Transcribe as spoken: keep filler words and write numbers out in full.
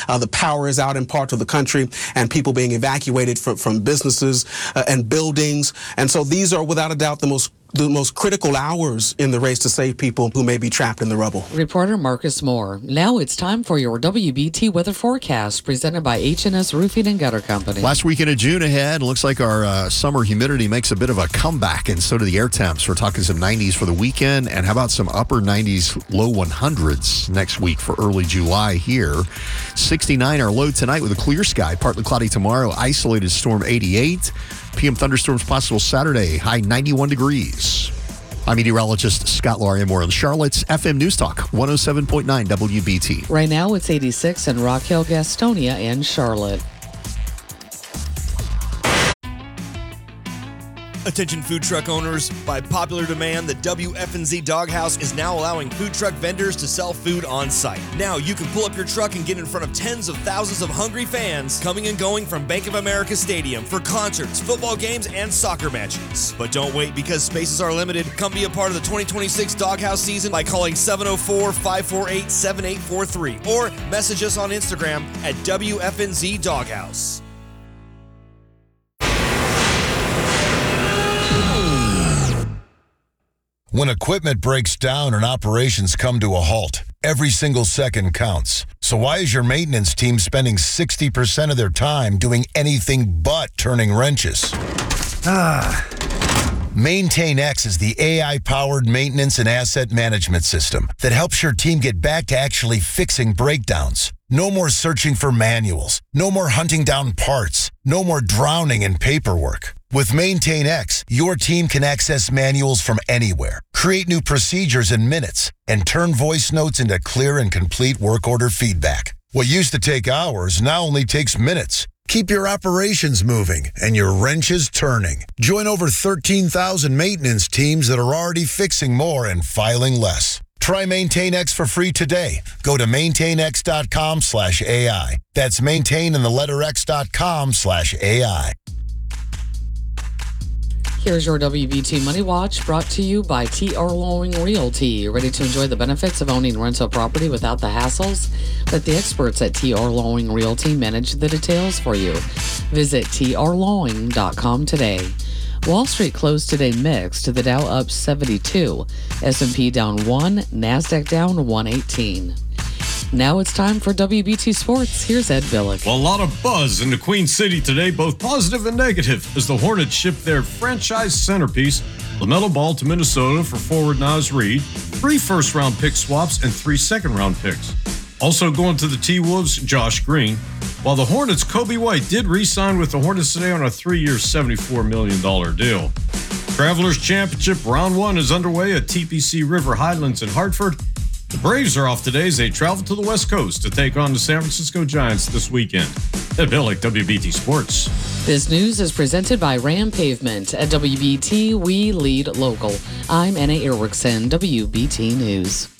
Uh, the power is out in parts of the country, and people being evacuated from, from businesses uh, and buildings. And so these are without a doubt the most the most critical hours in the race to save people who may be trapped in the rubble. Reporter Marcus Moore. Now it's time for your W B T weather forecast presented by H and S Roofing and Gutter Company. Last weekend of June ahead. Looks like our uh, summer humidity makes a bit of a comeback, and so do the air temps. We're talking some nineties for the weekend, and how about some upper nineties, low hundreds next week for early July here. sixty-nine our low tonight with a clear sky, partly cloudy tomorrow, isolated storm eighty-eight. P M thunderstorms possible Saturday, high ninety-one degrees. I'm meteorologist Scott Larimore in Charlotte's F M News Talk, one oh seven point nine W B T. Right now it's eighty-six in Rock Hill, Gastonia, and Charlotte. Attention food truck owners, by popular demand, the W F N Z Doghouse is now allowing food truck vendors to sell food on site. Now you can pull up your truck and get in front of tens of thousands of hungry fans coming and going from Bank of America Stadium for concerts, football games, and soccer matches. But don't wait, because spaces are limited. Come be a part of the twenty twenty-six Doghouse season by calling seven oh four, five four eight, seven eight four three or message us on Instagram at W F N Z Doghouse. When equipment breaks down and operations come to a halt, every single second counts. So why is your maintenance team spending sixty percent of their time doing anything but turning wrenches? Ah. MaintainX is the A I-powered maintenance and asset management system that helps your team get back to actually fixing breakdowns. No more searching for manuals. No more hunting down parts. No more drowning in paperwork. With MaintainX, your team can access manuals from anywhere, create new procedures in minutes, and turn voice notes into clear and complete work order feedback. What used to take hours now only takes minutes. Keep your operations moving and your wrenches turning. Join over thirteen thousand maintenance teams that are already fixing more and filing less. Try MaintainX for free today. Go to maintainx.com slash AI. That's maintain and the letter x.com slash AI. Here's your W B T Money Watch, brought to you by T R Lowing Realty. Ready to enjoy the benefits of owning rental property without the hassles? Let the experts at T R Lowing Realty manage the details for you. Visit T R lowing dot com today. Wall Street closed today mixed, the Dow up seventy-two, S and P down one, NASDAQ down one eighteen. Now it's time for W B T Sports. Here's Ed Billick. Well, a lot of buzz in the Queen City today, both positive and negative, as the Hornets shipped their franchise centerpiece, LaMelo Ball, to Minnesota for forward Naz Reid, three first-round pick swaps, and three second-round picks. Also going to the T-Wolves, Josh Green, while the Hornets' Kobe White did re-sign with the Hornets today on a three-year, seventy-four million dollars deal. Travelers Championship Round one is underway at T P C River Highlands in Hartford. The Braves are off today as they travel to the West Coast to take on the San Francisco Giants this weekend. Ed Billick, W B T Sports. This news is presented by Ram Pavement. At W B T, we lead local. I'm Anna Erickson, W B T News.